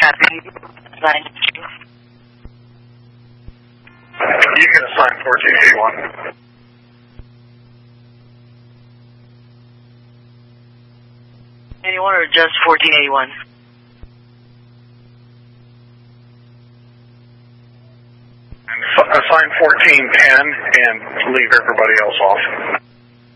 Copy. Line 2. You can assign 1481. Anyone or just 1481? Assign 1410 and leave everybody else off.